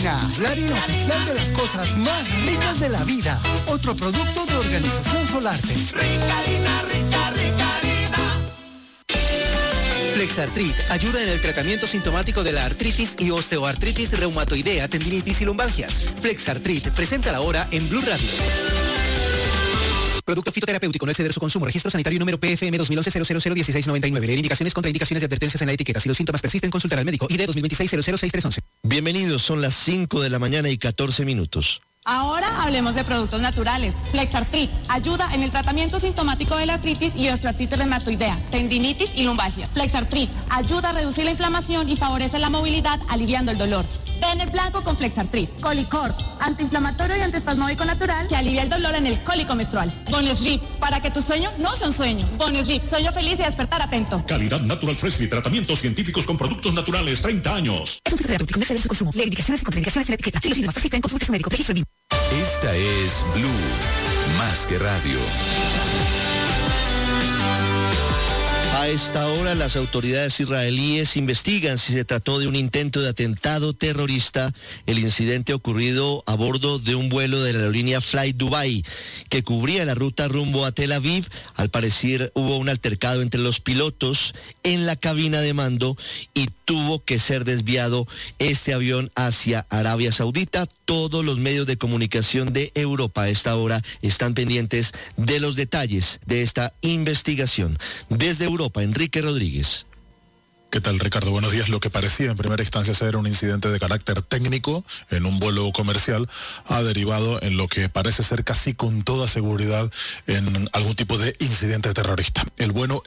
Harina, la harina oficial de las cosas más ricas de la vida. Otro producto de Organización Solarte. Rica harina, rica, rica harina. Flexartrit ayuda en el tratamiento sintomático de la artritis y osteoartritis reumatoidea, tendinitis y lumbalgias. Flexartrit, presenta la hora en Blue Radio. Producto fitoterapéutico, no exceder su consumo. Registro sanitario número PFM 2011-001699. Leer indicaciones, contraindicaciones y advertencias en la etiqueta. Si los síntomas persisten, consultar al médico. ID 2026-006311. Bienvenidos, son las 5 de la mañana y 14 minutos. Ahora hablemos de productos naturales. Flexartrit ayuda en el tratamiento sintomático de la artritis y osteoartritis reumatoidea, tendinitis y lumbalgia. Flexartrit ayuda a reducir la inflamación y favorece la movilidad, aliviando el dolor. Tener blanco con Flexartrit. Colicort, antiinflamatorio y antiespasmódico natural que alivia el dolor en el cólico menstrual. Bonesleep, para que tu sueño no sea un sueño. Bonesleep, sueño feliz y despertar atento. Calidad Natural Freshly, tratamientos científicos con productos naturales, 30 años. Es un fitoterapéutico, no exceder su consumo. Leer indicaciones y contraindicaciones en la etiqueta. Si los síntomas persisten, consulte a su médico. Registro BIM. Esta es Blue, más que radio. A esta hora, las autoridades israelíes investigan si se trató de un intento de atentado terrorista, el incidente ocurrido a bordo de un vuelo de la aerolínea Fly Dubai, que cubría la ruta rumbo a Tel Aviv. Al parecer hubo un altercado entre los pilotos en la cabina de mando y tuvo que ser desviado este avión hacia Arabia Saudita. Todos los medios de comunicación de Europa a esta hora están pendientes de los detalles de esta investigación. Desde Europa, Enrique Rodríguez. ¿Qué tal, Ricardo? Buenos días. Lo que parecía en primera instancia ser un incidente de carácter técnico en un vuelo comercial ha derivado en lo que parece ser casi con toda seguridad en algún tipo de incidente terrorista. El vuelo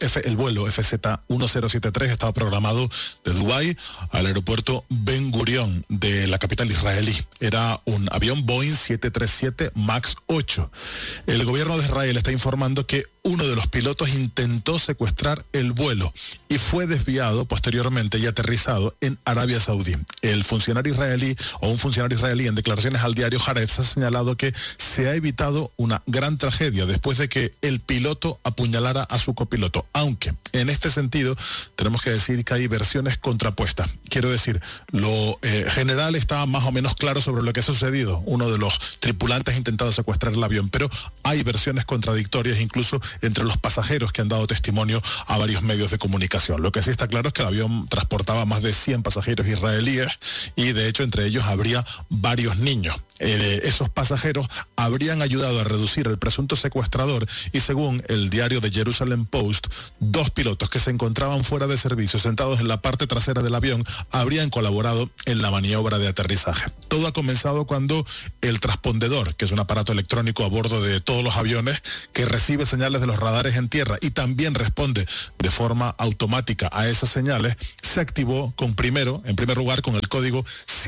FZ-1073 estaba programado de Dubái al aeropuerto Ben Gurion de la capital israelí. Era un avión Boeing 737 MAX 8. El gobierno de Israel está informando que uno de los pilotos intentó secuestrar el vuelo y fue desviado posteriormente y aterrizado en Arabia Saudí. Un funcionario israelí en declaraciones al diario Haaretz ha señalado que se ha evitado una gran tragedia después de que el piloto apuñalara a su copiloto, aunque en este sentido tenemos que decir que hay versiones contrapuestas. Quiero decir, lo general está más o menos claro sobre lo que ha sucedido. Uno de los tripulantes ha intentado secuestrar el avión, pero hay versiones contradictorias incluso entre los pasajeros que han dado testimonio a varios medios de comunicación. Lo que sí está claro es que el avión transportaba más de 100 pasajeros israelíes y de hecho entre ellos habría varios niños. Esos pasajeros habrían ayudado a reducir el presunto secuestrador y según el diario The Jerusalem Post, 2 pilotos que se encontraban fuera de servicio sentados en la parte trasera del avión habrían colaborado en la maniobra de aterrizaje. Todo ha comenzado cuando el transpondedor, que es un aparato electrónico a bordo de todos los aviones que recibe señales de los radares en tierra y también responde de forma automática a esas señales, se activó en primer lugar con el código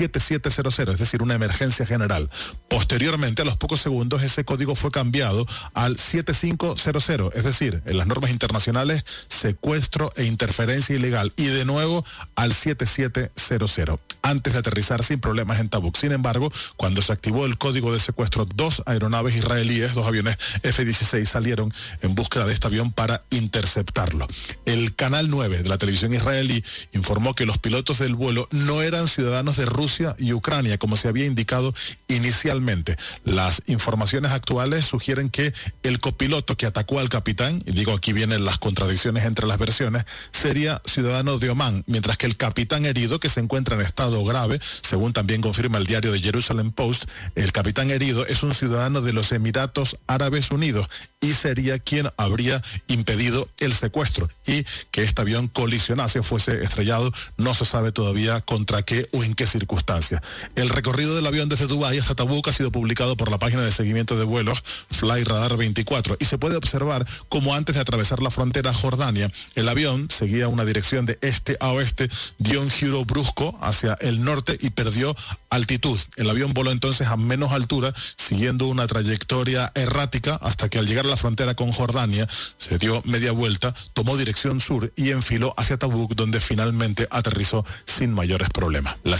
7700, es decir, una emergencia general. Posteriormente, a los pocos segundos, ese código fue cambiado al 7500, es decir, en las normas internacionales, secuestro e interferencia ilegal, y de nuevo al 7700, antes de aterrizar sin problemas en Tabuk. Sin embargo, cuando se activó el código de secuestro, 2 aeronaves israelíes, 2 aviones F-16 salieron en búsqueda de este avión para interceptarlo. El canal 9 de la televisión israelí informó que los pilotos del vuelo no eran ciudadanos de Rusia y Ucrania, como se había indicado inicialmente. Las informaciones actuales sugieren que el copiloto que atacó al capitán, y digo aquí vienen las contradicciones entre las versiones, sería ciudadano de Omán, mientras que el capitán herido, que se encuentra en estado grave, según también confirma el diario The Jerusalem Post, el capitán herido es un ciudadano de los Emiratos Árabes Unidos y sería quien habría impedido el secuestro y que este avión colisionase, fuese estrellado. No se sabe todavía contra qué o en qué circunstancias. El recorrido del avión desde Dubái hasta Tabuk ha sido publicado por la página de seguimiento de vuelos Fly Radar 24 y se puede observar cómo antes de atravesar la frontera a Jordania, el avión seguía una dirección de este a oeste, dio un giro brusco hacia el norte y perdió altitud. El avión voló entonces a menos altura, siguiendo una trayectoria errática hasta que al llegar a la frontera con Jordania se dio media vuelta, tomó dirección sur y enfiló hacia Tabuk, donde finalmente aterrizó sin mayores problemas. Las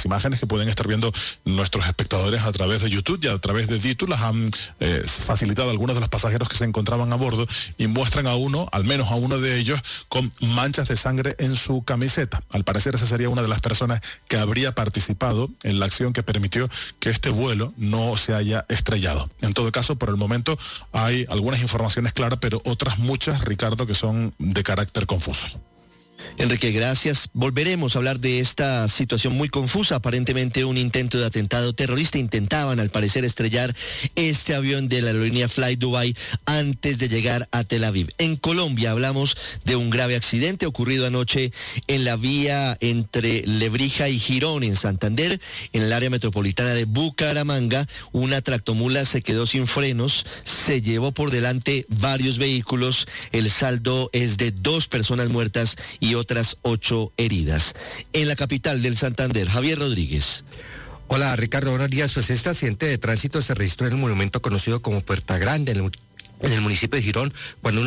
imágenes que pueden estar viendo nuestros espectadores a través de YouTube y a través de Ditu las han facilitado algunos de los pasajeros que se encontraban a bordo y muestran al menos a uno de ellos con manchas de sangre en su camiseta. Al parecer esa sería una de las personas que habría participado en la acción que permitió que este vuelo no se haya estrellado. En todo caso, por el momento hay algunas informaciones claras, pero otras muchas, Ricardo, que son de carácter confuso. Enrique, gracias. Volveremos a hablar de esta situación muy confusa. Aparentemente un intento de atentado terrorista. Intentaban, al parecer, estrellar este avión de la aerolínea Fly Dubai antes de llegar a Tel Aviv. En Colombia hablamos de un grave accidente ocurrido anoche en la vía entre Lebrija y Girón, en Santander, en el área metropolitana de Bucaramanga. Una tractomula se quedó sin frenos, se llevó por delante varios vehículos. El saldo es de 2 personas muertas y otras 8 heridas. En la capital del Santander, Javier Rodríguez. Hola Ricardo, buenos días. Pues este accidente de tránsito se registró en el monumento conocido como Puerta Grande, en el municipio de Girón, cuando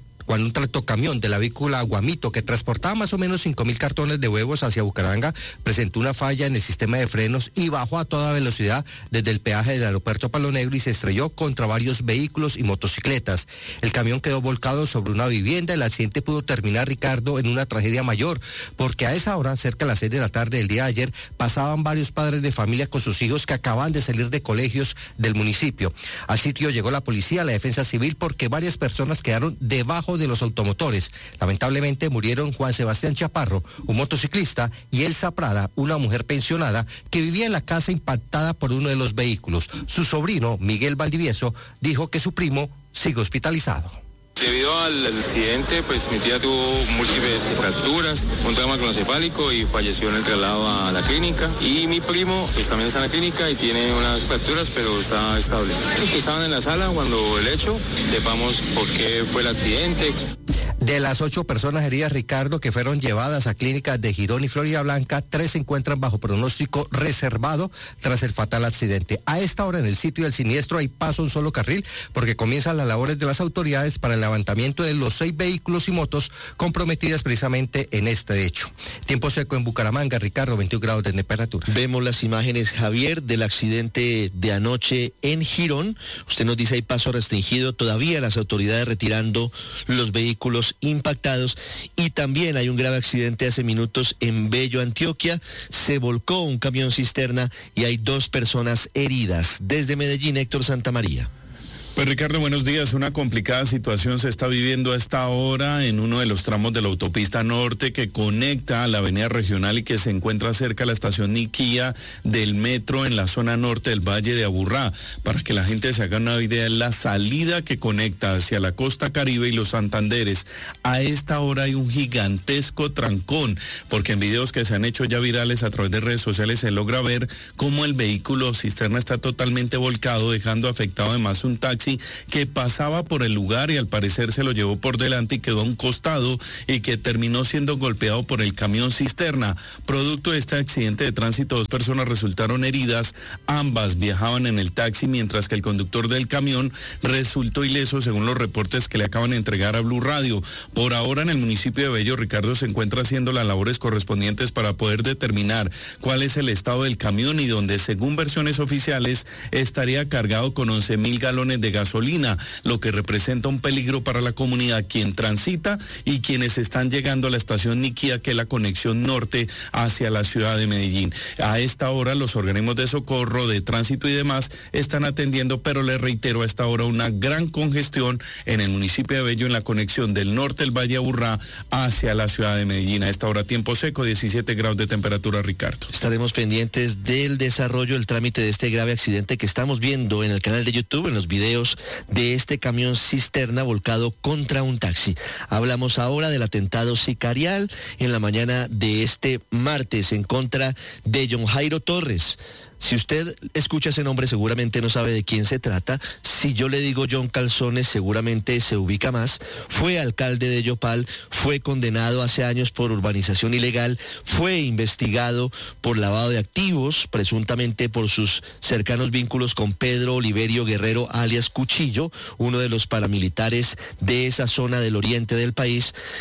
un tractocamión de la vehícula Guamito, que transportaba más o menos 5,000 cartones de huevos hacia Bucaramanga, presentó una falla en el sistema de frenos y bajó a toda velocidad desde el peaje del aeropuerto Palo Negro y se estrelló contra varios vehículos y motocicletas. El camión quedó volcado sobre una vivienda. El accidente pudo terminar, Ricardo, en una tragedia mayor, porque a esa hora, cerca de las 6 de la tarde del día de ayer, pasaban varios padres de familia con sus hijos que acaban de salir de colegios del municipio. Al sitio llegó la policía, la defensa civil, porque varias personas quedaron debajo de los automotores. Lamentablemente murieron Juan Sebastián Chaparro, un motociclista, y Elsa Prada, una mujer pensionada que vivía en la casa impactada por uno de los vehículos. Su sobrino, Miguel Valdivieso, dijo que su primo sigue hospitalizado. Debido al accidente, pues mi tía tuvo múltiples fracturas, un trauma cronocefálico y falleció en el traslado a la clínica. Y mi primo pues también está en la clínica y tiene unas fracturas, pero está estable. Estaban en la sala cuando el hecho, sepamos por qué fue el accidente. De las 8 personas heridas, Ricardo, que fueron llevadas a clínicas de Girón y Florida Blanca, 3 se encuentran bajo pronóstico reservado tras el fatal accidente. A esta hora en el sitio del siniestro hay paso a un solo carril porque comienzan las labores de las autoridades para el levantamiento de los 6 vehículos y motos comprometidas precisamente en este hecho. Tiempo seco en Bucaramanga, Ricardo, 21 grados de temperatura. Vemos las imágenes, Javier, del accidente de anoche en Girón. Usted nos dice hay paso restringido, todavía las autoridades retirando los vehículos impactados, y también hay un grave accidente hace minutos en Bello, Antioquia. Se volcó un camión cisterna y hay 2 personas heridas. Desde Medellín, Héctor Santamaría. Pues Ricardo, buenos días. Una complicada situación se está viviendo a esta hora en uno de los tramos de la autopista norte que conecta a la avenida regional y que se encuentra cerca de la estación Niquía del metro en la zona norte del Valle de Aburrá. Para que la gente se haga una idea, es la salida que conecta hacia la costa Caribe y los Santanderes. A esta hora hay un gigantesco trancón, porque en videos que se han hecho ya virales a través de redes sociales se logra ver cómo el vehículo cisterna está totalmente volcado, dejando afectado además un taxi que pasaba por el lugar y al parecer se lo llevó por delante y quedó a un costado y que terminó siendo golpeado por el camión cisterna. Producto de este accidente de tránsito, 2 personas resultaron heridas, ambas viajaban en el taxi mientras que el conductor del camión resultó ileso según los reportes que le acaban de entregar a Blue Radio. Por ahora en el municipio de Bello, Ricardo se encuentra haciendo las labores correspondientes para poder determinar cuál es el estado del camión y donde según versiones oficiales estaría cargado con 11,000 galones de gasolina, lo que representa un peligro para la comunidad, quien transita y quienes están llegando a la estación Niquía, que es la conexión norte hacia la ciudad de Medellín. A esta hora los organismos de socorro, de tránsito y demás están atendiendo, pero les reitero, a esta hora una gran congestión en el municipio de Bello en la conexión del norte del Valle Aburrá hacia la ciudad de Medellín. A esta hora tiempo seco, 17 grados de temperatura, Ricardo. Estaremos pendientes del desarrollo, el trámite de este grave accidente que estamos viendo en el canal de YouTube, en los videos de este camión cisterna volcado contra un taxi. Hablamos ahora del atentado sicarial en la mañana de este martes en contra de John Jairo Torres. Si usted escucha ese nombre, seguramente no sabe de quién se trata. Si yo le digo John Calzones, seguramente se ubica más. Fue alcalde de Yopal, fue condenado hace años por urbanización ilegal, fue investigado por lavado de activos, presuntamente por sus cercanos vínculos con Pedro Oliverio Guerrero, alias Cuchillo, uno de los paramilitares de esa zona del oriente del país.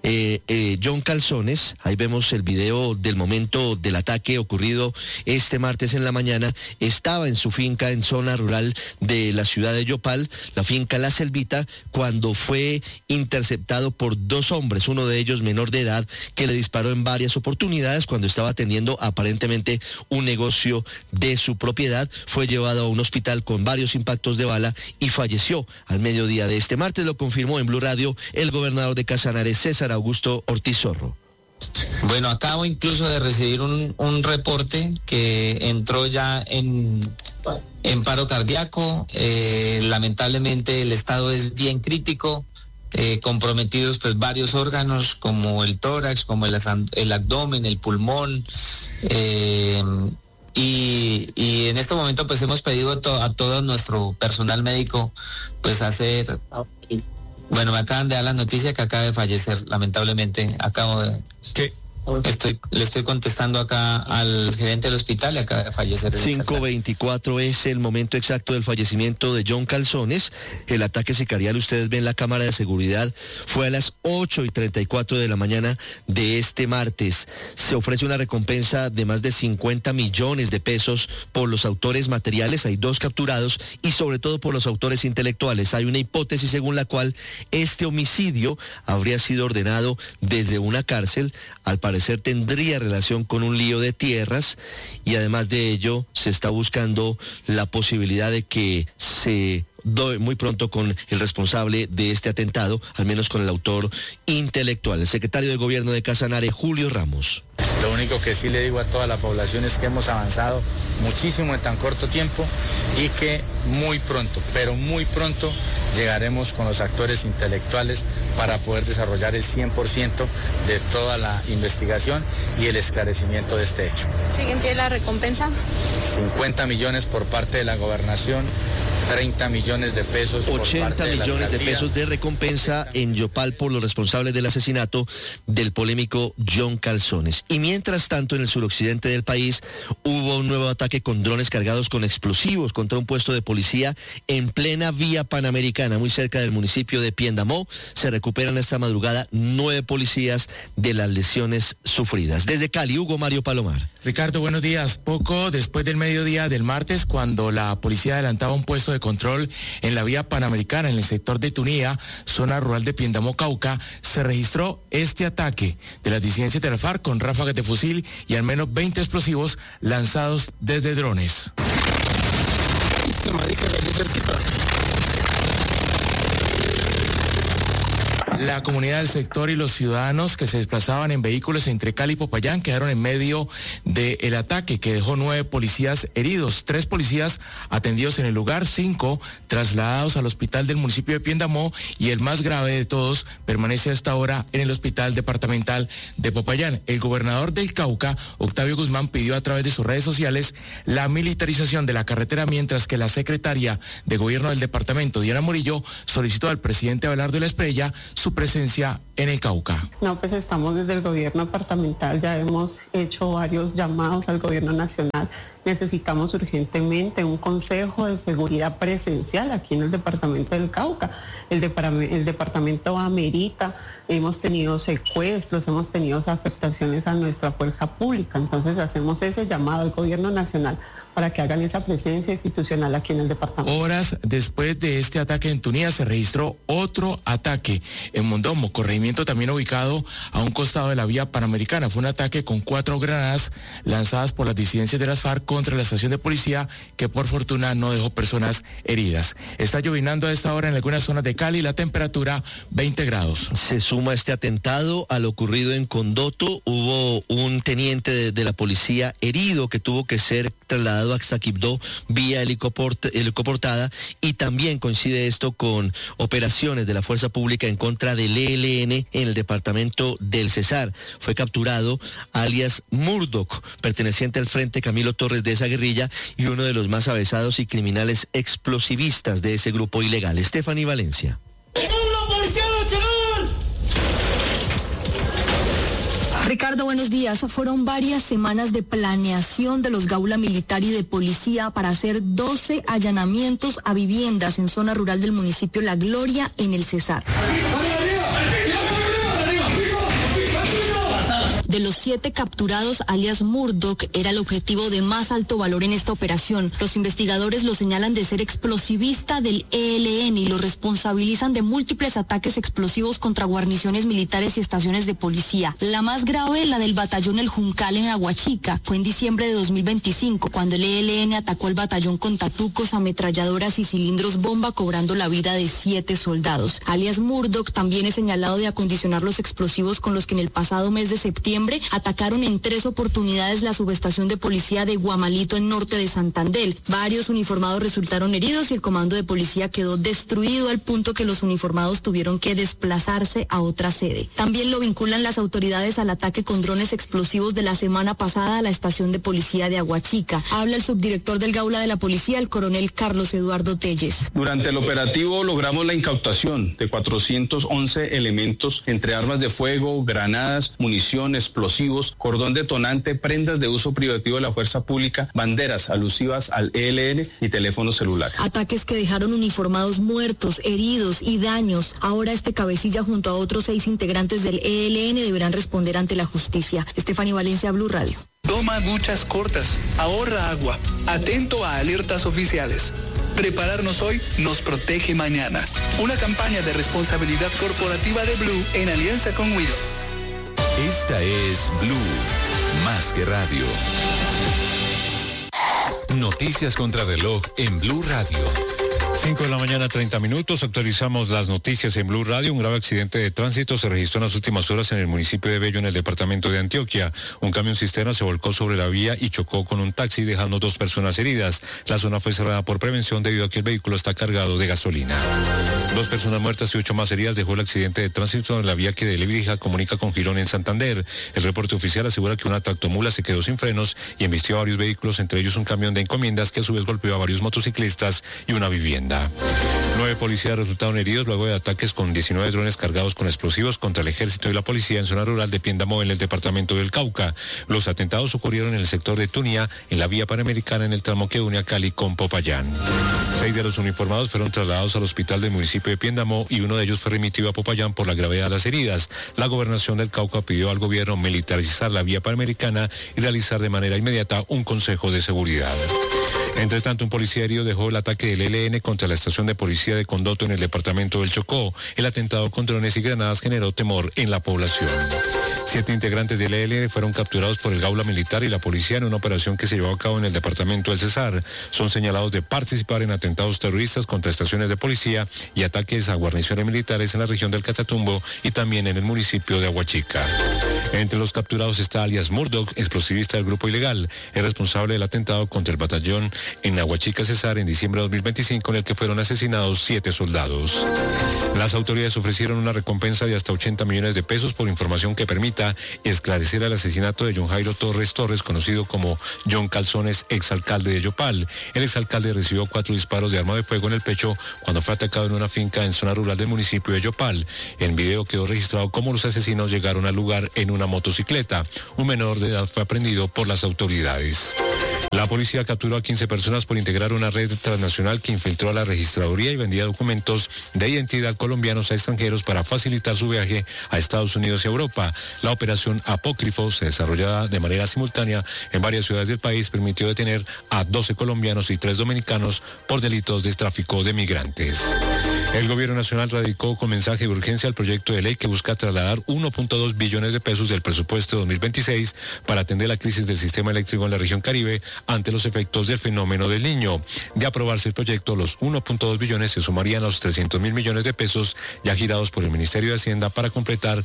John Calzones, ahí vemos el video del momento del ataque ocurrido este martes en la mañana, estaba en su finca en zona rural de la ciudad de Yopal, la finca La Selvita, cuando fue interceptado por dos hombres, uno de ellos menor de edad, que le disparó en varias oportunidades cuando estaba atendiendo aparentemente un negocio de su propiedad. Fue llevado a un hospital con varios impactos de bala y falleció al mediodía de este martes. Lo confirmó en Blue Radio el gobernador de Casanare, César Augusto Ortiz Zorro. Bueno, acabo incluso de recibir un reporte que entró ya en paro cardíaco. Lamentablemente el estado es bien crítico. Comprometidos pues varios órganos como el tórax, como el abdomen, el pulmón, y en este momento pues hemos pedido a todo nuestro personal médico pues hacer, bueno, me acaban de dar la noticia que acaba de fallecer, lamentablemente, le estoy contestando acá al gerente del hospital y acaba de fallecer. 5:24 es el momento exacto del fallecimiento de John Calzones. El ataque sicarial, ustedes ven la cámara de seguridad, fue a las 8:34 de la mañana de este martes. Se ofrece una recompensa de más de 50 millones de pesos por los autores materiales, hay 2 capturados, y sobre todo por los autores intelectuales. Hay una hipótesis según la cual este homicidio habría sido ordenado desde una cárcel. Al parecer tendría relación con un lío de tierras, y además de ello se está buscando la posibilidad de que se doy muy pronto con el responsable de este atentado, al menos con el autor intelectual. El secretario de Gobierno de Casanare, Julio Ramos. Lo único que sí le digo a toda la población es que hemos avanzado muchísimo en tan corto tiempo y que muy pronto, pero muy pronto llegaremos con los actores intelectuales para poder desarrollar el 100% de toda la investigación y el esclarecimiento de este hecho. ¿Sigue en pie la recompensa? 50 millones por parte de la gobernación, 30 millones de pesos 80 millones de pesos de recompensa en Yopal por los responsables del asesinato del polémico John Calzones. Y mientras tanto, en el suroccidente del país hubo un nuevo ataque con drones cargados con explosivos contra un puesto de policía en plena vía panamericana, muy cerca del municipio de Piendamó. Se recuperan esta madrugada 9 policías de las lesiones sufridas. Desde Cali, Hugo Mario Palomar. Ricardo, buenos días. Poco después del mediodía del martes, cuando la policía adelantaba un puesto de control en la vía panamericana en el sector de Tunía, zona rural de Piendamó, Cauca, se registró este ataque de las disidencias de la FARC con ráfagas de fusil y al menos 20 explosivos lanzados desde drones. La comunidad del sector y los ciudadanos que se desplazaban en vehículos entre Cali y Popayán quedaron en medio del ataque que dejó 9 policías heridos, 3 policías atendidos en el lugar, 5 trasladados al hospital del municipio de Piendamó, y el más grave de todos permanece hasta ahora en el hospital departamental de Popayán. El gobernador del Cauca, Octavio Guzmán, pidió a través de sus redes sociales la militarización de la carretera, mientras que la secretaria de gobierno del departamento, Diana Murillo, solicitó al presidente Abelardo Esprella su presencia en el Cauca. No, pues estamos desde el gobierno departamental, ya hemos hecho varios llamados al gobierno nacional. Necesitamos urgentemente un consejo de seguridad presencial aquí en el departamento del Cauca. El departamento amerita, hemos tenido secuestros, hemos tenido afectaciones a nuestra fuerza pública, entonces hacemos ese llamado al gobierno nacional para que hagan esa presencia institucional aquí en el departamento. Horas después de este ataque en Tunía se registró otro ataque en Mondomo, corregimiento también ubicado a un costado de la vía panamericana. Fue un ataque con 4 granadas lanzadas por las disidencias de las FARC contra la estación de policía, que por fortuna no dejó personas heridas. Está llovinando a esta hora en algunas zonas de Cali, la temperatura 20 grados. Se suma este atentado al ocurrido en Condoto. Hubo un teniente de la policía herido que tuvo que ser trasladado hasta Quibdó vía helicoportada, y también coincide esto con operaciones de la fuerza pública en contra del ELN en el departamento del Cesar. Fue capturado alias Murdoch, perteneciente al Frente Camilo Torres de esa guerrilla y uno de los más avesados y criminales explosivistas de ese grupo ilegal. Stephanie Valencia. Ricardo, buenos días. Fueron varias semanas de planeación de los Gaula Militar y de Policía para hacer 12 allanamientos a viviendas en zona rural del municipio La Gloria, en el Cesar. los 7 capturados, alias Murdoch, era el objetivo de más alto valor en esta operación. Los investigadores lo señalan de ser explosivista del ELN y lo responsabilizan de múltiples ataques explosivos contra guarniciones militares y estaciones de policía. La más grave, la del batallón El Juncal en Aguachica. Fue en diciembre de 2025 cuando el ELN atacó el batallón con tatucos, ametralladoras y cilindros bomba, cobrando la vida de 7 soldados. Alias Murdoch también es señalado de acondicionar los explosivos con los que en el pasado mes de septiembre atacaron en 3 oportunidades la subestación de policía de Guamalito en norte de Santander. Varios uniformados resultaron heridos y el comando de policía quedó destruido al punto que los uniformados tuvieron que desplazarse a otra sede. También lo vinculan las autoridades al ataque con drones explosivos de la semana pasada a la estación de policía de Aguachica. Habla el subdirector del Gaula de la Policía, el coronel Carlos Eduardo Telles. Durante el operativo logramos la incautación de 411 elementos entre armas de fuego, granadas, munición, explosivos, cordón detonante, prendas de uso privativo de la fuerza pública, banderas alusivas al ELN y teléfonos celulares. Ataques que dejaron uniformados muertos, heridos y daños. Ahora este cabecilla junto a otros 6 integrantes del ELN deberán responder ante la justicia. Estefany Valencia, Blue Radio. Toma duchas cortas, ahorra agua, atento a alertas oficiales. Prepararnos hoy nos protege mañana. Una campaña de responsabilidad corporativa de Blue en alianza con Wido. Esta es Blue, más que radio. Noticias contra reloj en Blue Radio. 5 de la mañana, 30 minutos. Actualizamos las noticias en Blue Radio. Un grave accidente de tránsito se registró en las últimas horas en el municipio de Bello, en el departamento de Antioquia. Un camión cisterna se volcó sobre la vía y chocó con un taxi, dejando 2 personas heridas. La zona fue cerrada por prevención debido a que el vehículo está cargado de gasolina. 2 personas muertas y 8 más heridas dejó el accidente de tránsito en la vía que de Lebrija comunica con Girón en Santander. El reporte oficial asegura que una tractomula se quedó sin frenos y embistió a varios vehículos, entre ellos un camión de encomiendas que a su vez golpeó a varios motociclistas y una vivienda. 9 policías resultaron heridos luego de ataques con 19 drones cargados con explosivos contra el ejército y la policía en zona rural de Piendamó, en el departamento del Cauca. Los atentados ocurrieron en el sector de Tunía, en la vía panamericana, en el tramo que une a Cali con Popayán. 6 de los uniformados fueron trasladados al hospital del municipio de Piendamó y uno de ellos fue remitido a Popayán por la gravedad de las heridas. La gobernación del Cauca pidió al gobierno militarizar la vía panamericana y realizar de manera inmediata un consejo de seguridad. Entre tanto, un policía herido dejó el ataque del ELN contra la estación de policía de Condoto en el departamento del Chocó. El atentado con drones y granadas generó temor en la población. 7 integrantes del ELN fueron capturados por el Gaula Militar y la policía en una operación que se llevó a cabo en el departamento del Cesar. Son señalados de participar en atentados terroristas contra estaciones de policía y ataques a guarniciones militares en la región del Catatumbo y también en el municipio de Aguachica. Entre los capturados está alias Murdoch, explosivista del grupo ilegal, el responsable del atentado contra el batallón en Aguachica Cesar en diciembre de 2025, en el que fueron asesinados 7 soldados. Las autoridades ofrecieron una recompensa de hasta 80 millones de pesos por información que permita esclarecer el asesinato de John Jairo Torres, conocido como John Calzones, exalcalde de Yopal. El exalcalde recibió 4 disparos de arma de fuego en el pecho cuando fue atacado en una finca en zona rural del municipio de Yopal. En video quedó registrado cómo los asesinos llegaron al lugar en una motocicleta. Un menor de edad fue aprendido por las autoridades. La policía capturó a 15 personas por integrar una red transnacional que infiltró a la registraduría y vendía documentos de identidad colombianos a extranjeros para facilitar su viaje a Estados Unidos y Europa. La operación Apócrifo, desarrollada de manera simultánea en varias ciudades del país, permitió detener a 12 colombianos y 3 dominicanos por delitos de tráfico de migrantes. El gobierno nacional radicó con mensaje de urgencia el proyecto de ley que busca trasladar 1.2 billones de pesos del presupuesto de 2026 para atender la crisis del sistema eléctrico en la región Caribe ante los efectos del fenómeno del Niño. De aprobarse el proyecto, los 1.2 billones se sumarían a los 300.000 millones de pesos ya girados por el Ministerio de Hacienda para completar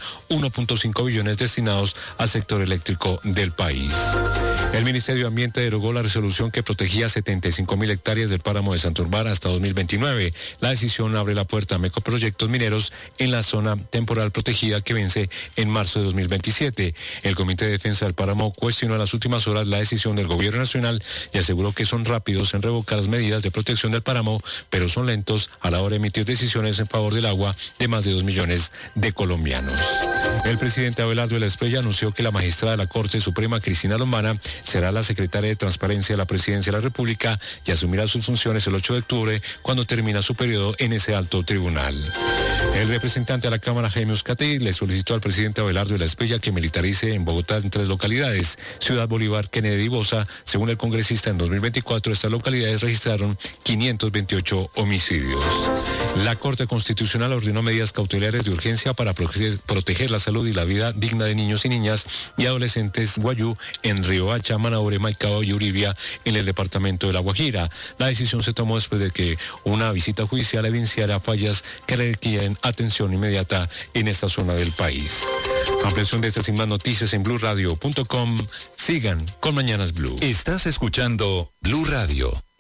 1.5 billones destinados al sector eléctrico del país. El Ministerio de Ambiente derogó la resolución que protegía 75.000 hectáreas del páramo de Santurbán hasta 2029. La decisión abre la puerta a megaproyectos mineros en la zona temporal protegida que vence en marzo de 2027. El Comité de Defensa del Páramo cuestionó en las últimas horas la decisión del Gobierno Nacional y aseguró que son rápidos en revocar las medidas de protección del páramo, pero son lentos a la hora de emitir decisiones en favor del agua de más de 2 millones de colombianos. El presidente Abelardo de la Espriella anunció que la magistrada de la Corte Suprema, Cristina Lombana, será la secretaria de Transparencia de la Presidencia de la República y asumirá sus funciones el 8 de octubre, cuando termina su periodo en ese alto tribunal. El representante a la Cámara, Jaime Uzcategui, le solicitó al presidente Abelardo de la Espriella que militarice en Bogotá en 3 localidades, Ciudad Bolívar, Kennedy y Bosa. Según el congresista, en 2024 estas localidades registraron 528 homicidios. La Corte Constitucional ordenó medidas cautelares de urgencia para proteger la salud y la vida digna de niños y niñas y adolescentes guayú en Riohacha, Manaure, Maicao y Uribia en el departamento de La Guajira. La decisión se tomó después de que una visita judicial evidenciara fallas que requieren atención inmediata en esta zona del país. Ampliación de estas y más noticias en blurradio.com. Sigan con Mañanas Blue. Estás escuchando Blue Radio,